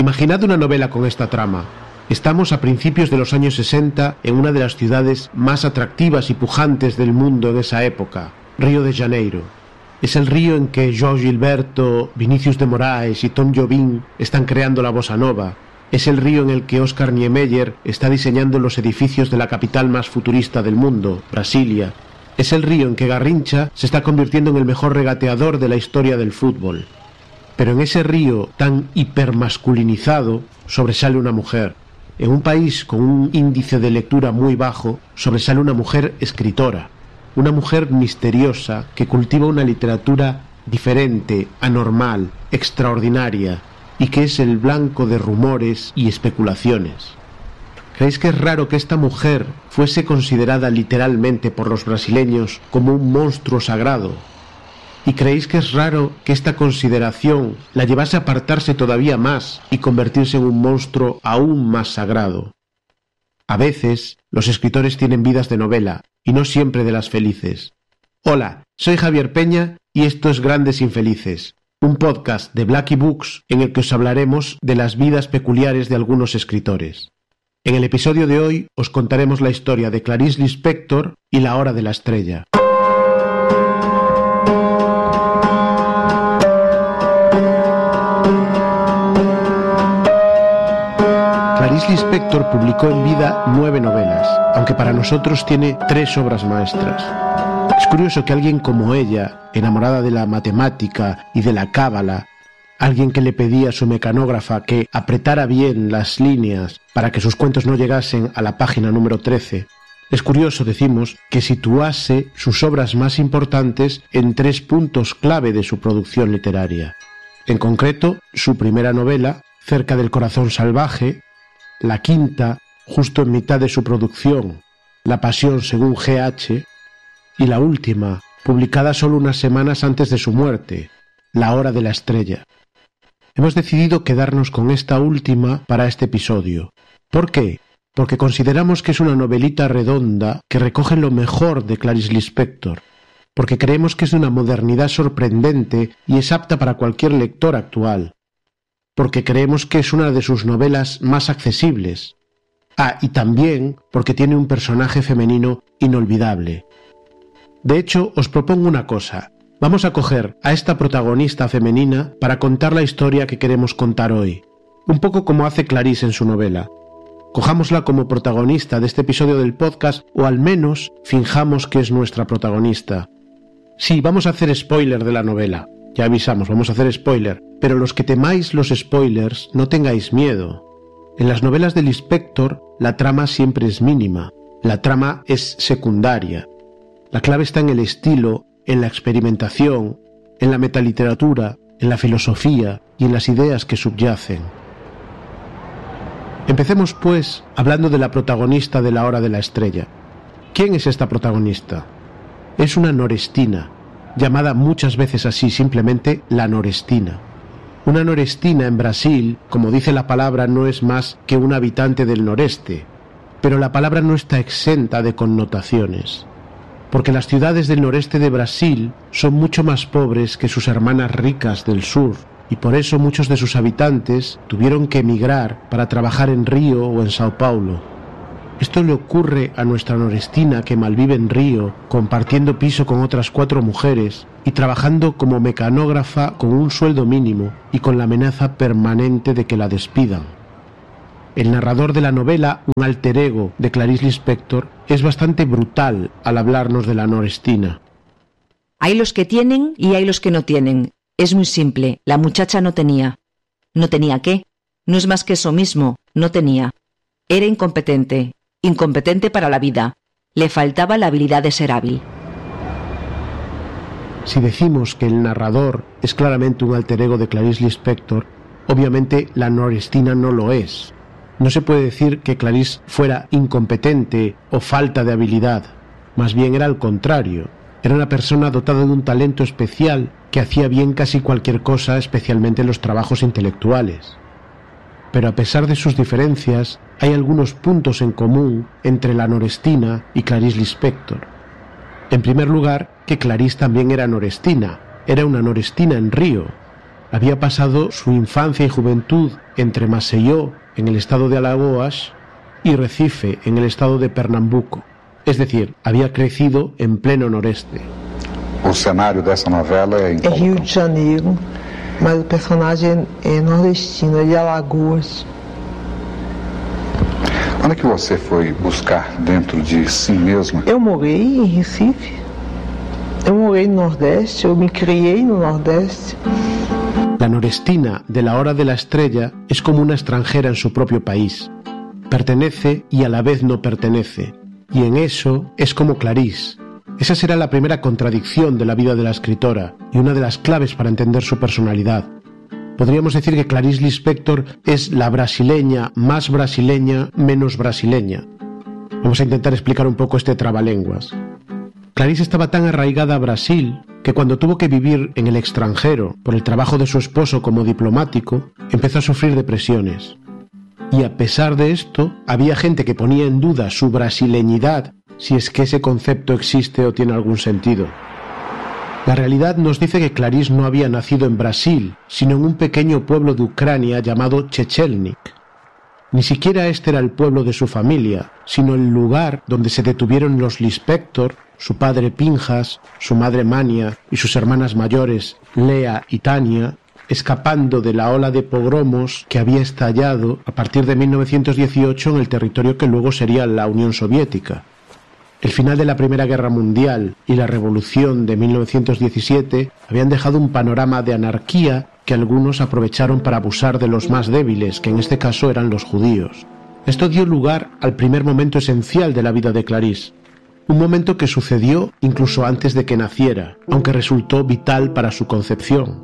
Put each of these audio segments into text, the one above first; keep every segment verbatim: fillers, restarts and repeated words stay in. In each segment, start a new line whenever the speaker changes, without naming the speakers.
Imaginad una novela con esta trama. Estamos a principios de los años sesenta en una de las ciudades más atractivas y pujantes del mundo en esa época, Río de Janeiro. Es el río en que João Gilberto, Vinícius de Moraes y Tom Jobim están creando la bossa nova. Es el río en el que Oscar Niemeyer está diseñando los edificios de la capital más futurista del mundo, Brasilia. Es el río en que Garrincha se está convirtiendo en el mejor regateador de la historia del fútbol. Pero en ese río tan hipermasculinizado sobresale una mujer. En un país con un índice de lectura muy bajo, sobresale una mujer escritora. Una mujer misteriosa que cultiva una literatura diferente, anormal, extraordinaria, y que es el blanco de rumores y especulaciones. ¿Creéis que es raro que esta mujer fuese considerada literalmente por los brasileños como un monstruo sagrado? ¿Y creéis que es raro que esta consideración la llevase a apartarse todavía más y convertirse en un monstruo aún más sagrado? A veces, los escritores tienen vidas de novela, y no siempre de las felices. Hola, soy Javier Peña, y esto es Grandes Infelices, un podcast de Blackie Books en el que os hablaremos de las vidas peculiares de algunos escritores. En el episodio de hoy os contaremos la historia de Clarice Lispector y La Hora de la Estrella. Clarice Lispector publicó en vida nueve novelas, aunque para nosotros tiene tres obras maestras. Es curioso que alguien como ella, enamorada de la matemática y de la cábala, alguien que le pedía a su mecanógrafa que apretara bien las líneas para que sus cuentos no llegasen a la página número trece, es curioso, decimos, que situase sus obras más importantes en tres puntos clave de su producción literaria. En concreto, su primera novela, Cerca del corazón salvaje, la quinta, justo en mitad de su producción, La pasión según G H, y la última, publicada solo unas semanas antes de su muerte, La Hora de la Estrella. Hemos decidido quedarnos con esta última para este episodio. ¿Por qué? Porque consideramos que es una novelita redonda que recoge lo mejor de Clarice Lispector, porque creemos que es de una modernidad sorprendente y es apta para cualquier lector actual, porque creemos que es una de sus novelas más accesibles. Ah, y también porque tiene un personaje femenino inolvidable. De hecho, os propongo una cosa. Vamos a coger a esta protagonista femenina para contar la historia que queremos contar hoy. Un poco como hace Clarice en su novela. Cojámosla como protagonista de este episodio del podcast, o al menos finjamos que es nuestra protagonista. Sí, vamos a hacer spoiler de la novela. Ya avisamos, vamos a hacer spoiler. Pero los que temáis los spoilers, no tengáis miedo. En las novelas de Lispector, la trama siempre es mínima. La trama es secundaria. La clave está en el estilo, en la experimentación, en la metaliteratura, en la filosofía y en las ideas que subyacen. Empecemos, pues, hablando de la protagonista de La Hora de la Estrella. ¿Quién es esta protagonista? Es una norestina, llamada muchas veces así, simplemente la norestina. Una norestina en Brasil, como dice la palabra, no es más que un habitante del noreste, pero la palabra no está exenta de connotaciones, porque las ciudades del noreste de Brasil son mucho más pobres que sus hermanas ricas del sur, y por eso muchos de sus habitantes tuvieron que emigrar para trabajar en Río o en Sao Paulo. Esto le ocurre a nuestra norestina, que malvive en Río, compartiendo piso con otras cuatro mujeres y trabajando como mecanógrafa con un sueldo mínimo y con la amenaza permanente de que la despidan. El narrador de la novela, un alter ego de Clarice Lispector, es bastante brutal al hablarnos de la norestina.
Hay los que tienen y hay los que no tienen. Es muy simple, la muchacha no tenía. ¿No tenía qué? No es más que eso mismo, no tenía. Era incompetente, incompetente para la vida. Le faltaba la habilidad de ser hábil.
Si decimos que el narrador es claramente un alter ego de Clarice Lispector, obviamente la norestina no lo es. No se puede decir que Clarice fuera incompetente o falta de habilidad. Más bien era al contrario. Era una persona dotada de un talento especial que hacía bien casi cualquier cosa, especialmente en los trabajos intelectuales. Pero a pesar de sus diferencias, hay algunos puntos en común entre la norestina y Clarice Lispector. En primer lugar, que Clarice también era norestina. Era una norestina en Río. había pasado su infancia y juventud entre Maceió, en el estado de Alagoas, y Recife, en el estado de Pernambuco. Es decir, había crecido en pleno noreste.
O cenário dessa novela é em
É Rio de Janeiro, mas o personagem é nordestino, é de Alagoas.
Onde é que você foi buscar dentro de si mesma?
Eu morei em Recife, eu morei no Nordeste, eu me criei no Nordeste.
La norestina de La Hora de la Estrella es como una extranjera en su propio país. Pertenece y a la vez no pertenece. Y en eso es como Clarís. Esa será la primera contradicción de la vida de la escritora y una de las claves para entender su personalidad. Podríamos decir que Clarice Lispector es la brasileña más brasileña menos brasileña. Vamos a intentar explicar un poco este trabalenguas. Clarice estaba tan arraigada a Brasil que cuando tuvo que vivir en el extranjero por el trabajo de su esposo como diplomático, empezó a sufrir depresiones. Y a pesar de esto, había gente que ponía en duda su brasileñidad, si es que ese concepto existe o tiene algún sentido. La realidad nos dice que Clarice no había nacido en Brasil, sino en un pequeño pueblo de Ucrania llamado Chechelnik. Ni siquiera este era el pueblo de su familia, sino el lugar donde se detuvieron los Lispector, su padre Pinjas, su madre Mania y sus hermanas mayores, Lea y Tania, escapando de la ola de pogromos que había estallado a partir de mil novecientos dieciocho en el territorio que luego sería la Unión Soviética. El final de la Primera Guerra Mundial y la Revolución de mil novecientos diecisiete habían dejado un panorama de anarquía que algunos aprovecharon para abusar de los más débiles, que en este caso eran los judíos. Esto dio lugar al primer momento esencial de la vida de Clarice, un momento que sucedió incluso antes de que naciera, aunque resultó vital para su concepción.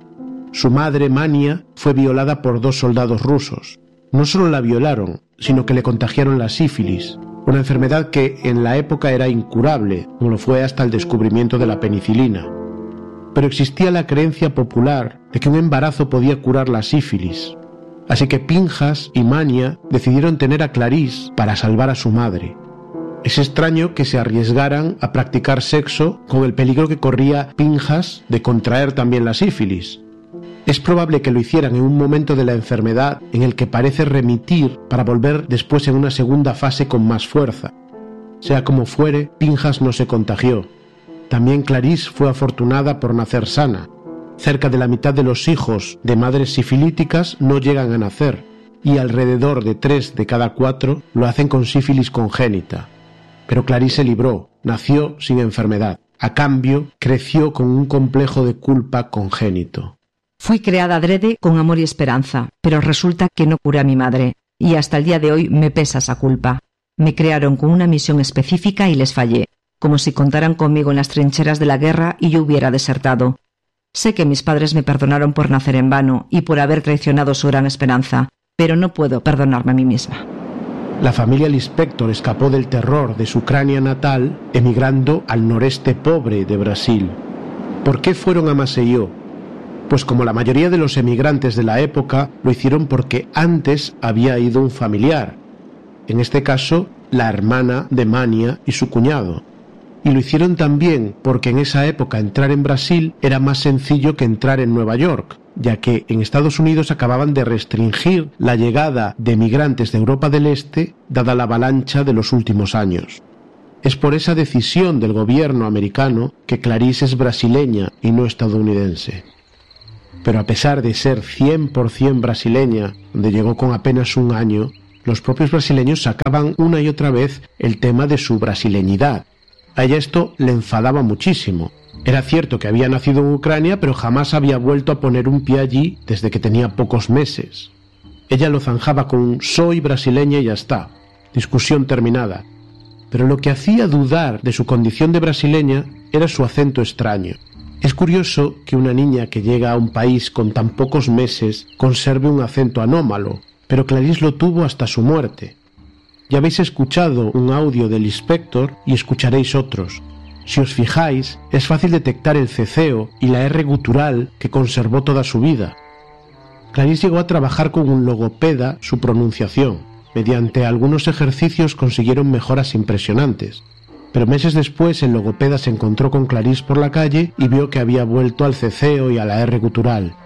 Su madre, Mania, fue violada por dos soldados rusos. No solo la violaron, sino que le contagiaron la sífilis, una enfermedad que en la época era incurable, como lo fue hasta el descubrimiento de la penicilina. Pero existía la creencia popular de que un embarazo podía curar la sífilis. Así que Pinjas y Mania decidieron tener a Clarice para salvar a su madre. Es extraño que se arriesgaran a practicar sexo con el peligro que corría Pinjas de contraer también la sífilis. Es probable que lo hicieran en un momento de la enfermedad en el que parece remitir para volver después en una segunda fase con más fuerza. Sea como fuere, Pinjas no se contagió. También Clarice fue afortunada por nacer sana. Cerca de la mitad de los hijos de madres sifilíticas no llegan a nacer, y alrededor de tres de cada cuatro lo hacen con sífilis congénita. Pero Clarice se libró, nació sin enfermedad. A cambio, creció con un complejo de culpa congénito.
Fui creada adrede con amor y esperanza, pero resulta que no curé a mi madre, y hasta el día de hoy me pesa esa culpa. Me crearon con una misión específica y les fallé, como si contaran conmigo en las trincheras de la guerra y yo hubiera desertado. Sé que mis padres me perdonaron por nacer en vano y por haber traicionado su gran esperanza, pero no puedo perdonarme a mí misma.
La familia Lispector escapó del terror de su Ucrania natal, emigrando al noreste pobre de Brasil. ¿Por qué fueron a Maceió? Pues como la mayoría de los emigrantes de la época, lo hicieron porque antes había ido un familiar, en este caso la hermana de Mania y su cuñado. Y lo hicieron también porque en esa época entrar en Brasil era más sencillo que entrar en Nueva York, ya que en Estados Unidos acababan de restringir la llegada de emigrantes de Europa del Este, dada la avalancha de los últimos años. Es por esa decisión del gobierno americano que Clarice es brasileña y no estadounidense. Pero a pesar de ser cien por ciento brasileña, donde llegó con apenas un año, los propios brasileños sacaban una y otra vez el tema de su brasileñidad. A ella esto le enfadaba muchísimo. Era cierto que había nacido en Ucrania, pero jamás había vuelto a poner un pie allí desde que tenía pocos meses. Ella lo zanjaba con un soy brasileña y ya está. Discusión terminada. Pero lo que hacía dudar de su condición de brasileña era su acento extraño. Es curioso que una niña que llega a un país con tan pocos meses conserve un acento anómalo, pero Clarice lo tuvo hasta su muerte. Ya habéis escuchado un audio del Lispector y escucharéis otros. Si os fijáis, es fácil detectar el ceceo y la R gutural que conservó toda su vida. Clarice llegó a trabajar con un logopeda su pronunciación. Mediante algunos ejercicios consiguieron mejoras impresionantes. Pero meses después el logopeda se encontró con Clarice por la calle y vio que había vuelto al ceceo y a la R gutural.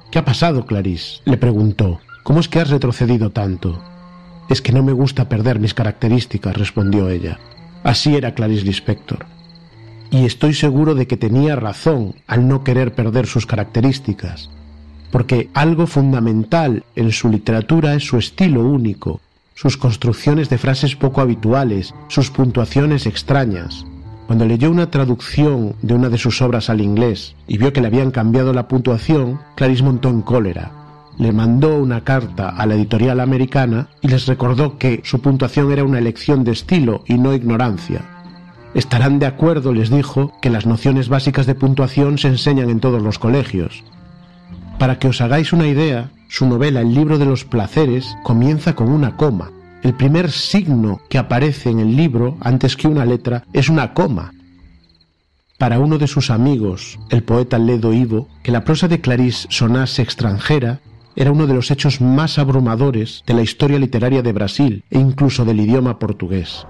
¿Qué ha pasado, Clarice?, le preguntó. ¿Cómo es que has retrocedido tanto? Es que no me gusta perder mis características, respondió ella. Así era Clarice Lispector. Y estoy seguro de que tenía razón al no querer perder sus características, porque algo fundamental en su literatura es su estilo único, sus construcciones de frases poco habituales, sus puntuaciones extrañas. Cuando leyó una traducción de una de sus obras al inglés y vio que le habían cambiado la puntuación, Clarice montó en cólera. Le mandó una carta a la editorial americana y les recordó que su puntuación era una elección de estilo y no ignorancia. Estarán de acuerdo, les dijo, que las nociones básicas de puntuación se enseñan en todos los colegios. Para que os hagáis una idea, su novela El libro de los placeres comienza con una coma. El primer signo que aparece en el libro, antes que una letra, es una coma. Para uno de sus amigos, el poeta Ledo Ivo, que la prosa de Clarice sonase extranjera era uno de los hechos más abrumadores de la historia literaria de Brasil e incluso del idioma portugués.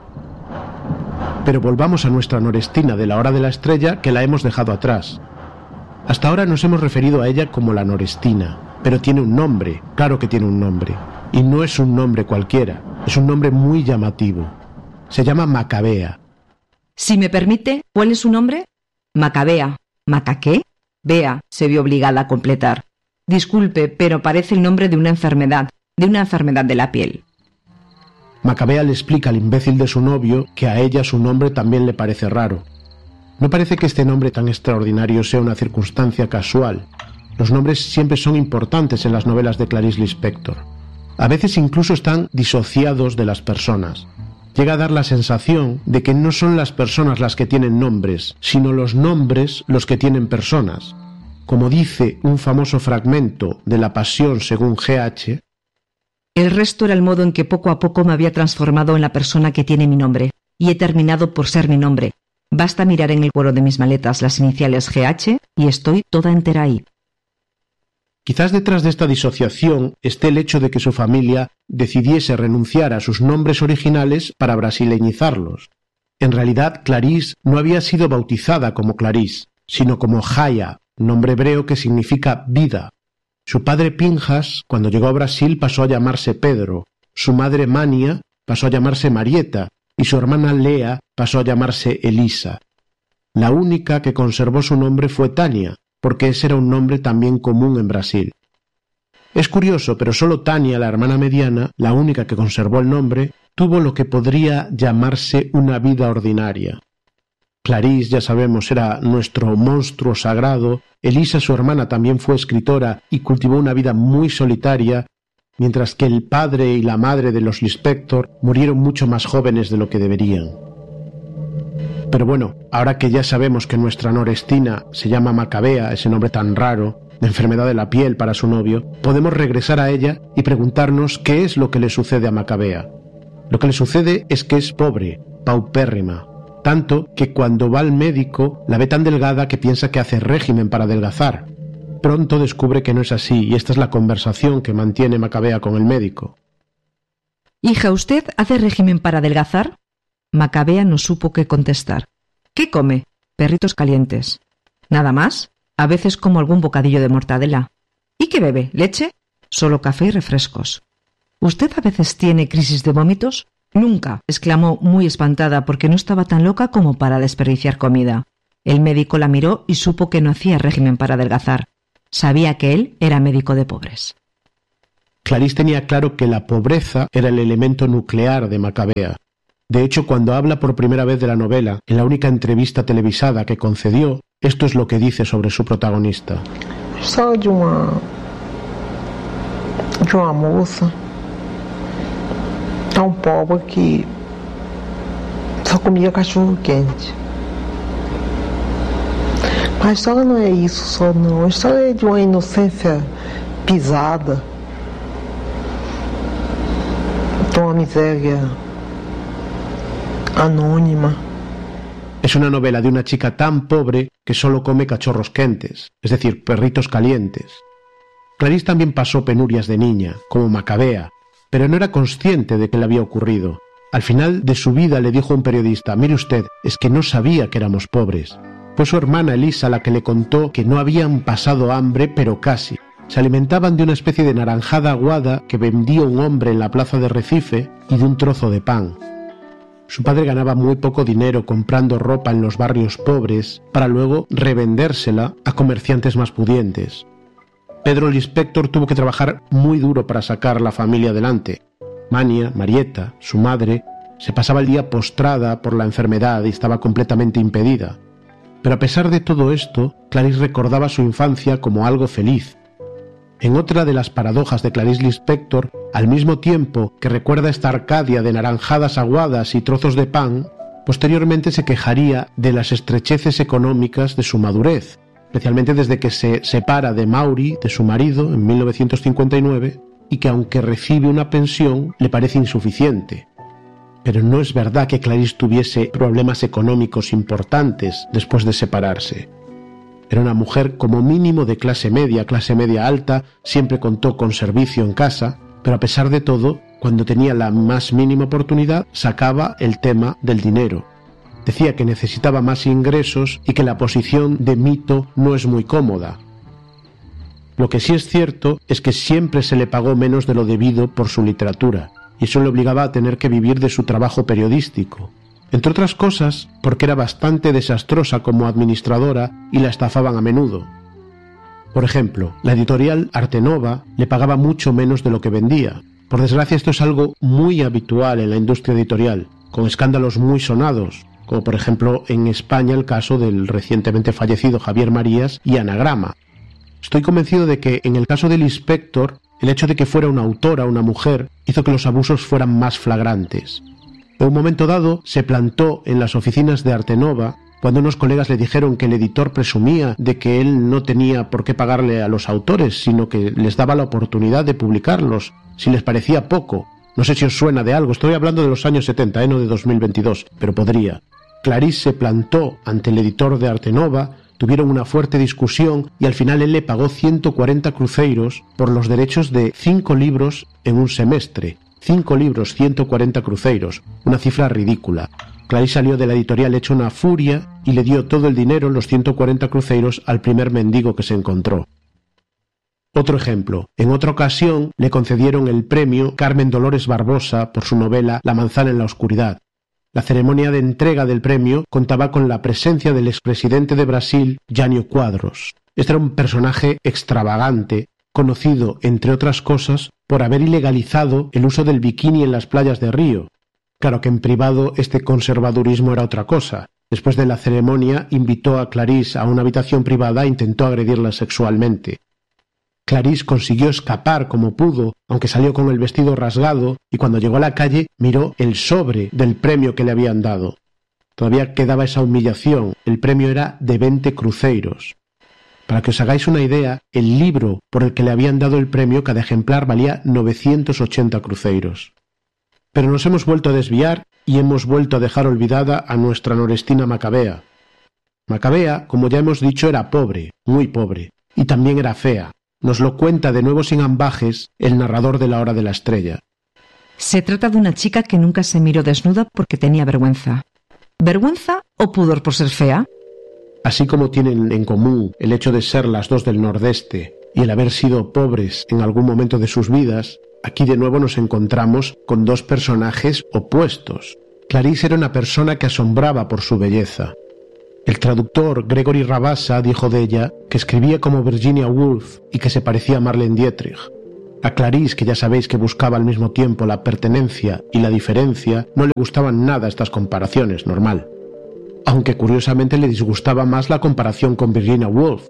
Pero volvamos a nuestra Norestina de La hora de la estrella, que la hemos dejado atrás. Hasta ahora nos hemos referido a ella como la Norestina, pero tiene un nombre, claro que tiene un nombre, y no es un nombre cualquiera, es un nombre muy llamativo. Se llama Macabea.
Si me permite, ¿cuál es su nombre? Macabea. ¿Maca qué? Bea, se vio obligada a completar. Disculpe, pero parece el nombre de una enfermedad, de una enfermedad de la piel.
Macabea le explica al imbécil de su novio que a ella su nombre también le parece raro. No parece que este nombre tan extraordinario sea una circunstancia casual. Los nombres siempre son importantes en las novelas de Clarice Lispector. A veces incluso están disociados de las personas. Llega a dar la sensación de que no son las personas las que tienen nombres, sino los nombres los que tienen personas. Como dice un famoso fragmento de La Pasión según G H,
el resto era el modo en que poco a poco me había transformado en la persona que tiene mi nombre, y he terminado por ser mi nombre. Basta mirar en el cuero de mis maletas las iniciales G H y estoy toda entera ahí.
Quizás detrás de esta disociación esté el hecho de que su familia decidiese renunciar a sus nombres originales para brasileñizarlos. En realidad, Clarice no había sido bautizada como Clarice, sino como Jaya, nombre hebreo que significa vida. Su padre Pinjas, cuando llegó a Brasil, pasó a llamarse Pedro, su madre Mania pasó a llamarse Marieta y su hermana Lea pasó a llamarse Elisa. La única que conservó su nombre fue Tania, porque ese era un nombre también común en Brasil. Es curioso, pero solo Tania, la hermana mediana, la única que conservó el nombre, tuvo lo que podría llamarse una vida ordinaria. Clarice, ya sabemos, era nuestro monstruo sagrado. Elisa, su hermana, también fue escritora y cultivó una vida muy solitaria, mientras que el padre y la madre de los Lispector murieron mucho más jóvenes de lo que deberían. Pero bueno, ahora que ya sabemos que nuestra Norestina se llama Macabea, ese nombre tan raro, de enfermedad de la piel para su novio, podemos regresar a ella y preguntarnos qué es lo que le sucede a Macabea. Lo que le sucede es que es pobre, paupérrima, tanto que cuando va al médico la ve tan delgada que piensa que hace régimen para adelgazar. Pronto descubre que no es así y esta es la conversación que mantiene Macabea con el médico.
Hija, ¿usted hace régimen para adelgazar? Macabea no supo qué contestar. ¿Qué come? Perritos calientes. ¿Nada más? A veces como algún bocadillo de mortadela. ¿Y qué bebe? ¿Leche? Solo café y refrescos. ¿Usted a veces tiene crisis de vómitos? Nunca, exclamó muy espantada porque no estaba tan loca como para desperdiciar comida. El médico la miró y supo que no hacía régimen para adelgazar. Sabía que él era médico de pobres.
Clarice tenía claro que la pobreza era el elemento nuclear de Macabea. De hecho, cuando habla por primera vez de la novela, en la única entrevista televisada que concedió, esto es lo que dice sobre su protagonista.
Só de uma de uma moça tão pobre que só comia cachorro quente. Mas a história não é isso só não, a história é de uma inocência pisada, de uma miséria anónima.
Es una novela de una chica tan pobre que solo come cachorros quentes, es decir, perritos calientes. Clarice también pasó penurias de niña, como Macabea, pero no era consciente de que le había ocurrido. Al final de su vida le dijo a un periodista: mire usted, es que no sabía que éramos pobres. Fue su hermana Elisa la que le contó que no habían pasado hambre, pero casi. se alimentaban de una especie de naranjada aguada que vendía un hombre en la plaza de Recife y de un trozo de pan. Su padre ganaba muy poco dinero comprando ropa en los barrios pobres para luego revendérsela a comerciantes más pudientes. Pedro Lispector tuvo que trabajar muy duro para sacar a la familia adelante. Mania, Marieta, su madre, se pasaba el día postrada por la enfermedad y estaba completamente impedida. Pero a pesar de todo esto, Clarice recordaba su infancia como algo feliz. En otra de las paradojas de Clarice Lispector, al mismo tiempo que recuerda esta Arcadia de naranjadas aguadas y trozos de pan, posteriormente se quejaría de las estrecheces económicas de su madurez, especialmente desde que se separa de Maury, de su marido, en mil novecientos cincuenta y nueve, y que aunque recibe una pensión, le parece insuficiente. Pero no es verdad que Clarice tuviese problemas económicos importantes después de separarse. Era una mujer como mínimo de clase media, clase media alta, siempre contó con servicio en casa, pero a pesar de todo, cuando tenía la más mínima oportunidad, sacaba el tema del dinero. Decía que necesitaba más ingresos y que la posición de mito no es muy cómoda. Lo que sí es cierto es que siempre se le pagó menos de lo debido por su literatura, y eso le obligaba a tener que vivir de su trabajo periodístico. Entre otras cosas, porque era bastante desastrosa como administradora y la estafaban a menudo. Por ejemplo, la editorial Arte Nova le pagaba mucho menos de lo que vendía. Por desgracia, esto es algo muy habitual en la industria editorial, con escándalos muy sonados, como por ejemplo en España el caso del recientemente fallecido Javier Marías y Anagrama. Estoy convencido de que en el caso de Lispector, el hecho de que fuera una autora, una mujer, hizo que los abusos fueran más flagrantes. En un momento dado, se plantó en las oficinas de Arte Nova cuando unos colegas le dijeron que el editor presumía de que él no tenía por qué pagarle a los autores, sino que les daba la oportunidad de publicarlos, si les parecía poco. No sé si os suena de algo, estoy hablando de los años setenta, eh, no de dos mil veintidós, pero podría. Clarice se plantó ante el editor de Arte Nova, tuvieron una fuerte discusión y al final él le pagó ciento cuarenta cruceiros por los derechos de cinco libros en un semestre. Cinco libros, ciento cuarenta cruceiros, una cifra ridícula. Clarice salió de la editorial hecho una furia y le dio todo el dinero, los ciento cuarenta cruceiros, al primer mendigo que se encontró. Otro ejemplo, en otra ocasión le concedieron el premio Carmen Dolores Barbosa por su novela La manzana en la oscuridad. La ceremonia de entrega del premio contaba con la presencia del expresidente de Brasil, Jânio Quadros. Este era un personaje extravagante, conocido, entre otras cosas, por haber ilegalizado el uso del bikini en las playas de Río. Claro que en privado este conservadurismo era otra cosa. Después de la ceremonia invitó a Clarice a una habitación privada e intentó agredirla sexualmente. Clarice consiguió escapar como pudo, aunque salió con el vestido rasgado, y cuando llegó a la calle miró el sobre del premio que le habían dado. Todavía quedaba esa humillación, el premio era de veinte cruceiros. Para que os hagáis una idea, el libro por el que le habían dado el premio, cada ejemplar valía novecientos ochenta cruceiros. Pero nos hemos vuelto a desviar y hemos vuelto a dejar olvidada a nuestra Norestina Macabea. Macabea, como ya hemos dicho, era pobre, muy pobre, y también era fea. Nos lo cuenta de nuevo sin ambajes el narrador de La Hora de la Estrella.
Se trata de una chica que nunca se miró desnuda porque tenía vergüenza. ¿Vergüenza o pudor por ser fea?
Así como tienen en común el hecho de ser las dos del Nordeste y el haber sido pobres en algún momento de sus vidas, aquí de nuevo nos encontramos con dos personajes opuestos. Clarice era una persona que asombraba por su belleza. El traductor Gregory Rabassa dijo de ella que escribía como Virginia Woolf y que se parecía a Marlene Dietrich. A Clarice, que ya sabéis que buscaba al mismo tiempo la pertenencia y la diferencia, no le gustaban nada estas comparaciones, normal. Aunque curiosamente le disgustaba más la comparación con Virginia Woolf.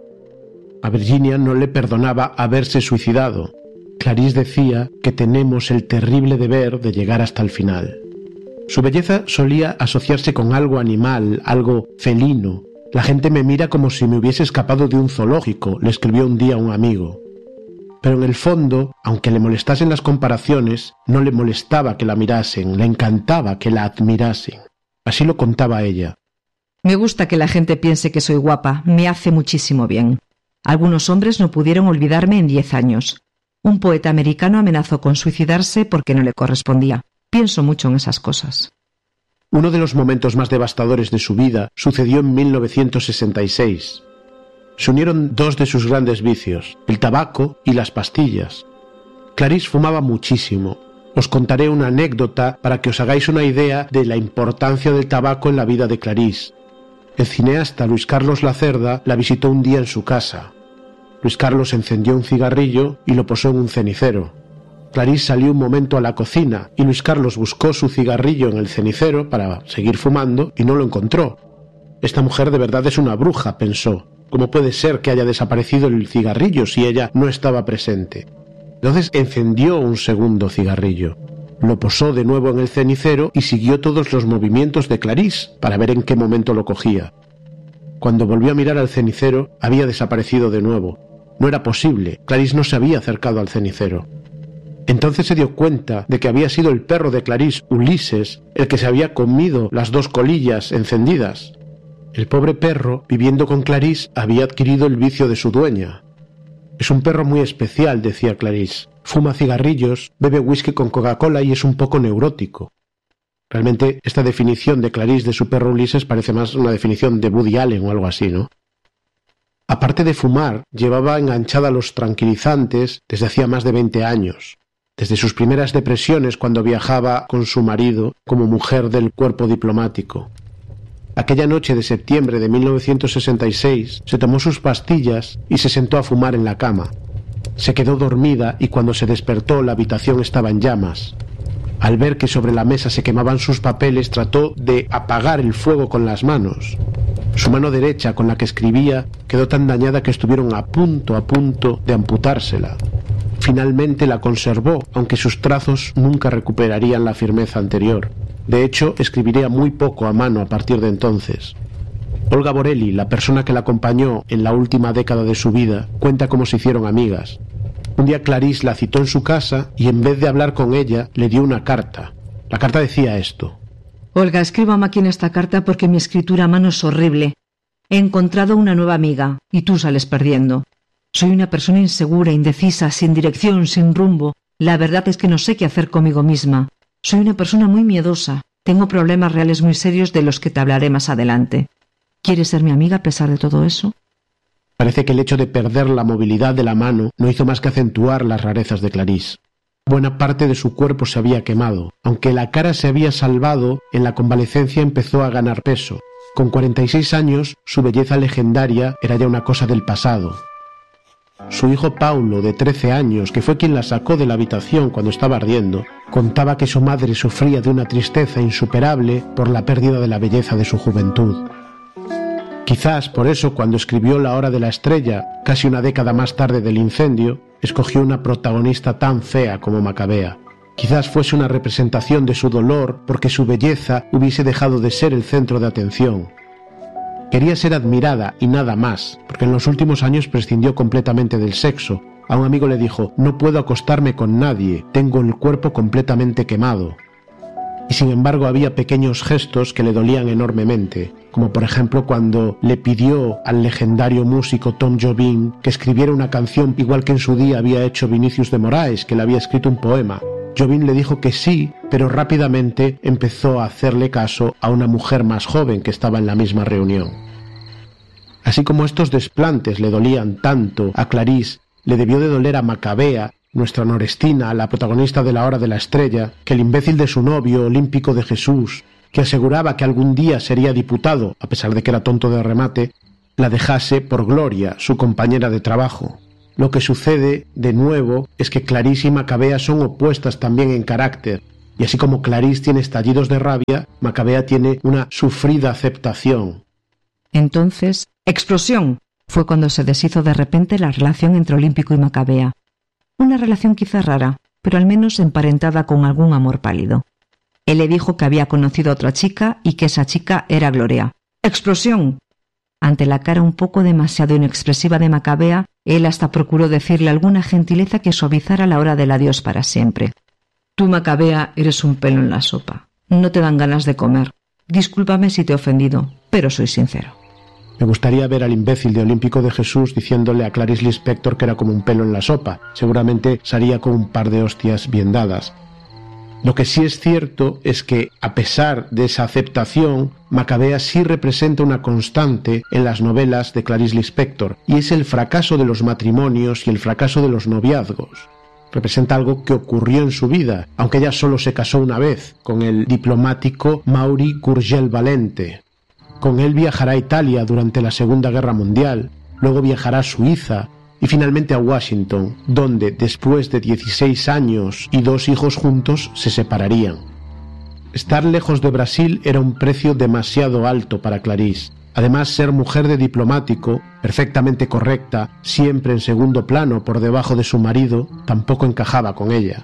A Virginia no le perdonaba haberse suicidado. Clarice decía que tenemos el terrible deber de llegar hasta el final. Su belleza solía asociarse con algo animal, algo felino. La gente me mira como si me hubiese escapado de un zoológico, le escribió un día un amigo. Pero en el fondo, aunque le molestasen las comparaciones, no le molestaba que la mirasen, le encantaba que la admirasen. Así lo contaba ella.
Me gusta que la gente piense que soy guapa, me hace muchísimo bien. Algunos hombres no pudieron olvidarme en diez años. Un poeta americano amenazó con suicidarse porque no le correspondía. Pienso mucho en esas cosas.
Uno de los momentos más devastadores de su vida sucedió en mil novecientos sesenta y seis. se unieron dos de sus grandes vicios, el tabaco y las pastillas. Clarisse fumaba muchísimo. Os contaré una anécdota para que os hagáis una idea de la importancia del tabaco en la vida de Clarisse. El cineasta Luis Carlos Lacerda la visitó un día en su casa. Luis Carlos encendió un cigarrillo y lo posó en un cenicero. Clarisse salió un momento a la cocina y Luis Carlos buscó su cigarrillo en el cenicero para seguir fumando y no lo encontró. Esta mujer de verdad es una bruja, pensó. ¿Cómo puede ser que haya desaparecido el cigarrillo si ella no estaba presente? Entonces encendió un segundo cigarrillo, lo posó de nuevo en el cenicero y siguió todos los movimientos de Clarisse para ver en qué momento lo cogía. Cuando volvió a mirar al cenicero, había desaparecido de nuevo. No era posible, Clarisse no se había acercado al cenicero. Entonces se dio cuenta de que había sido el perro de Clarisse, Ulises, el que se había comido las dos colillas encendidas. El pobre perro, viviendo con Clarisse, había adquirido el vicio de su dueña. Es un perro muy especial, decía Clarisse. Fuma cigarrillos, bebe whisky con Coca-Cola y es un poco neurótico. Realmente esta definición de Clarisse de su perro Ulises parece más una definición de Woody Allen o algo así, ¿no? Aparte de fumar, llevaba enganchada los tranquilizantes desde hacía más de veinte años. Desde sus primeras depresiones cuando viajaba con su marido como mujer del cuerpo diplomático. Aquella noche de septiembre de mil novecientos sesenta y seis se tomó sus pastillas y se sentó a fumar en la cama. Se quedó dormida y cuando se despertó la habitación estaba en llamas. Al ver que sobre la mesa se quemaban sus papeles, trató de apagar el fuego con las manos. Su mano derecha, con la que escribía, quedó tan dañada que estuvieron a punto, a punto de amputársela. Finalmente la conservó, aunque sus trazos nunca recuperarían la firmeza anterior. De hecho, escribiría muy poco a mano a partir de entonces. Olga Borelli, la persona que la acompañó en la última década de su vida, cuenta cómo se hicieron amigas. Un día Clarisse la citó en su casa y en vez de hablar con ella, le dio una carta. La carta decía esto.
Olga, escribo a máquina esta carta porque mi escritura a mano es horrible. He encontrado una nueva amiga y tú sales perdiendo. Soy una persona insegura, indecisa, sin dirección, sin rumbo. La verdad es que no sé qué hacer conmigo misma. Soy una persona muy miedosa. Tengo problemas reales muy serios de los que te hablaré más adelante. ¿Quieres ser mi amiga a pesar de todo eso?
Parece que el hecho de perder la movilidad de la mano no hizo más que acentuar las rarezas de Clarisse. Buena parte de su cuerpo se había quemado. Aunque la cara se había salvado, en la convalecencia empezó a ganar peso. Con cuarenta y seis años, su belleza legendaria era ya una cosa del pasado. Su hijo Paulo, de trece años, que fue quien la sacó de la habitación cuando estaba ardiendo, contaba que su madre sufría de una tristeza insuperable por la pérdida de la belleza de su juventud. Quizás por eso, cuando escribió La hora de la estrella, casi una década más tarde del incendio, escogió una protagonista tan fea como Macabea. Quizás fuese una representación de su dolor porque su belleza hubiese dejado de ser el centro de atención. Quería ser admirada y nada más, porque en los últimos años prescindió completamente del sexo. A un amigo le dijo, no puedo acostarme con nadie, tengo el cuerpo completamente quemado. Y sin embargo había pequeños gestos que le dolían enormemente, como por ejemplo cuando le pidió al legendario músico Tom Jobim que escribiera una canción igual que en su día había hecho Vinicius de Moraes, que le había escrito un poema. Jobim le dijo que sí, pero rápidamente empezó a hacerle caso a una mujer más joven que estaba en la misma reunión. Así como estos desplantes le dolían tanto a Clarisse, le debió de doler a Macabea, nuestra Norestina, la protagonista de La hora de la estrella, que el imbécil de su novio, Olímpico de Jesús, que aseguraba que algún día sería diputado, a pesar de que era tonto de remate, la dejase por Gloria, su compañera de trabajo. Lo que sucede, de nuevo, es que Clarisse y Macabea son opuestas también en carácter, y así como Clarisse tiene estallidos de rabia, Macabea tiene una sufrida aceptación.
Entonces, ¡explosión! Fue cuando se deshizo de repente la relación entre Olímpico y Macabea. Una relación quizá rara, pero al menos emparentada con algún amor pálido. Él le dijo que había conocido a otra chica y que esa chica era Gloria. ¡Explosión! Ante la cara un poco demasiado inexpresiva de Macabea, él hasta procuró decirle alguna gentileza que suavizara la hora del adiós para siempre. Tú, Macabea, eres un pelo en la sopa. No te dan ganas de comer. Discúlpame si te he ofendido, pero soy sincero.
Me gustaría ver al imbécil de Olímpico de Jesús diciéndole a Clarice Lispector que era como un pelo en la sopa. Seguramente salía con un par de hostias bien dadas. Lo que sí es cierto es que, a pesar de esa aceptación, Macabea sí representa una constante en las novelas de Clarice Lispector, y es el fracaso de los matrimonios y el fracaso de los noviazgos. Representa algo que ocurrió en su vida, aunque ella solo se casó una vez, con el diplomático Maury Gurgel Valente. Con él viajará a Italia durante la Segunda Guerra Mundial, luego viajará a Suiza, y finalmente a Washington, donde, después de dieciséis años y dos hijos juntos, se separarían. Estar lejos de Brasil era un precio demasiado alto para Clarice. Además, ser mujer de diplomático, perfectamente correcta, siempre en segundo plano por debajo de su marido, tampoco encajaba con ella.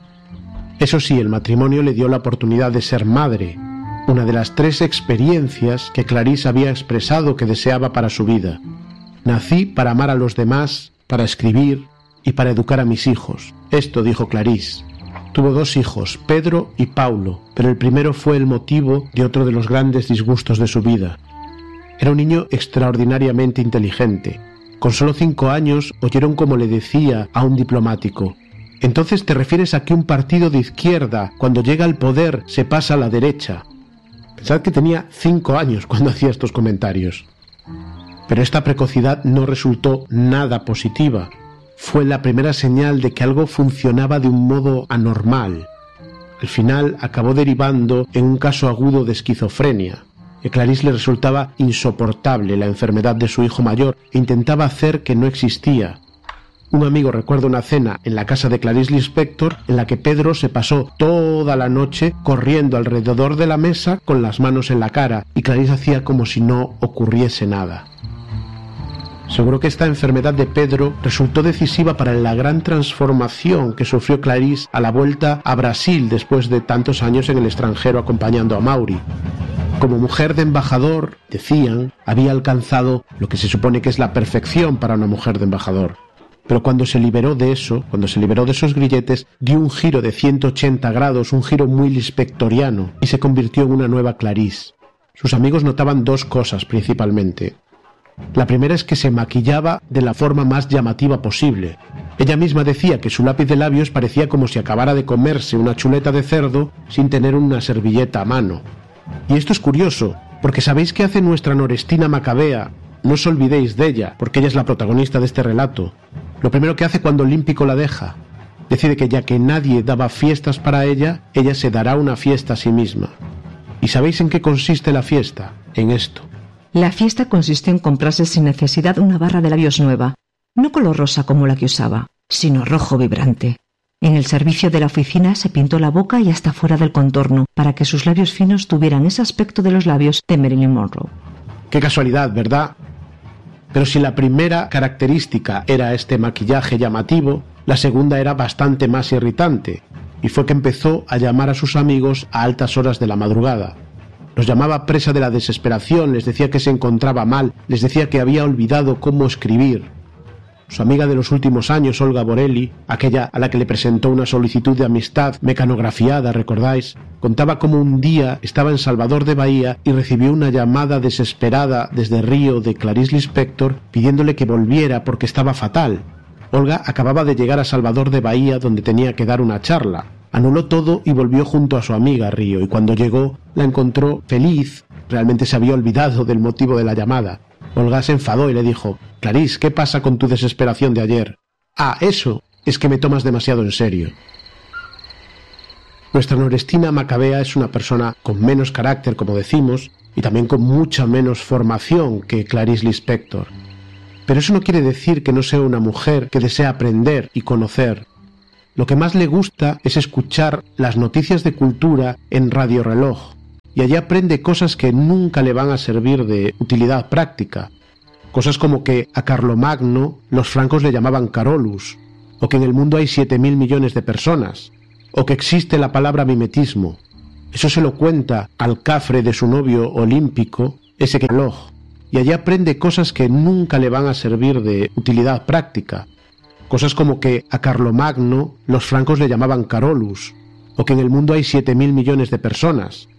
Eso sí, el matrimonio le dio la oportunidad de ser madre, una de las tres experiencias que Clarice había expresado que deseaba para su vida. Nací para amar a los demás, para escribir y para educar a mis hijos. Esto dijo Clarice. Tuvo dos hijos, Pedro y Paulo, pero el primero fue el motivo de otro de los grandes disgustos de su vida. Era un niño extraordinariamente inteligente. Con solo cinco años oyeron como le decía a un diplomático: «Entonces te refieres a que un partido de izquierda, cuando llega al poder, se pasa a la derecha». Pensad que tenía cinco años cuando hacía estos comentarios. Pero esta precocidad no resultó nada positiva. Fue la primera señal de que algo funcionaba de un modo anormal. Al final acabó derivando en un caso agudo de esquizofrenia. A Clarice le resultaba insoportable la enfermedad de su hijo mayor e intentaba hacer que no existía. Un amigo recuerda una cena en la casa de Clarice Lispector en la que Pedro se pasó toda la noche corriendo alrededor de la mesa con las manos en la cara, y Clarice hacía como si no ocurriese nada. Seguro que esta enfermedad de Pedro resultó decisiva para la gran transformación que sufrió Clarice a la vuelta a Brasil después de tantos años en el extranjero acompañando a Maury. Como mujer de embajador, decían, había alcanzado lo que se supone que es la perfección para una mujer de embajador. Pero cuando se liberó de eso, cuando se liberó de esos grilletes, dio un giro de ciento ochenta grados, un giro muy lispectoriano, y se convirtió en una nueva Clarice. Sus amigos notaban dos cosas principalmente. La primera es que se maquillaba de la forma más llamativa posible. Ella misma decía que su lápiz de labios parecía como si acabara de comerse una chuleta de cerdo sin tener una servilleta a mano. Y esto es curioso, porque ¿sabéis qué hace nuestra Norestina Macabea? No os olvidéis de ella, porque ella es la protagonista de este relato. Lo primero que hace cuando Olímpico la deja, decide que ya que nadie daba fiestas para ella, ella se dará una fiesta a sí misma. ¿Y sabéis en qué consiste la fiesta? En esto.
La fiesta consistió en comprarse sin necesidad una barra de labios nueva, no color rosa como la que usaba, sino rojo vibrante. En el servicio de la oficina se pintó la boca y hasta fuera del contorno, para que sus labios finos tuvieran ese aspecto de los labios de Marilyn Monroe.
Qué casualidad, ¿verdad? Pero si la primera característica era este maquillaje llamativo, la segunda era bastante más irritante, y fue que empezó a llamar a sus amigos a altas horas de la madrugada. Los llamaba presa de la desesperación, les decía que se encontraba mal, les decía que había olvidado cómo escribir. Su amiga de los últimos años, Olga Borelli, aquella a la que le presentó una solicitud de amistad mecanografiada, ¿recordáis?, contaba cómo un día estaba en Salvador de Bahía y recibió una llamada desesperada desde Río de Clarice Lispector pidiéndole que volviera porque estaba fatal. Olga acababa de llegar a Salvador de Bahía, donde tenía que dar una charla. Anuló todo y volvió junto a su amiga Río, y cuando llegó la encontró feliz. Realmente se había olvidado del motivo de la llamada. Olga se enfadó y le dijo: «Clarice, ¿qué pasa con tu desesperación de ayer?» «Ah, eso, es que me tomas demasiado en serio». Nuestra Norestina Macabea es una persona con menos carácter, como decimos, y también con mucha menos formación que Clarice Lispector. Pero eso no quiere decir que no sea una mujer que desea aprender y conocer. Lo que más le gusta es escuchar las noticias de cultura en Radio Reloj, y allí aprende cosas que nunca le van a servir de utilidad práctica. Cosas como que a Carlomagno los francos le llamaban Carolus, o que en el mundo hay siete mil millones de personas, o que existe la palabra mimetismo. Eso se lo cuenta al cafre de su novio Olímpico, ese que reloj, y allí aprende cosas que nunca le van a servir de utilidad práctica. Cosas como que a Carlomagno los francos le llamaban Carolus, o que en el mundo hay siete mil millones de personas,